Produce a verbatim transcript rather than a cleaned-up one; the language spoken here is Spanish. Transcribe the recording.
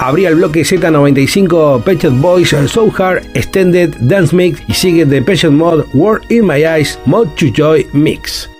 Abría el bloque Z noventa y cinco Pet Shop Boys So Hard Extended Dance Mix y sigue Depeche Mode World in My Eyes Mode to Joy Mix.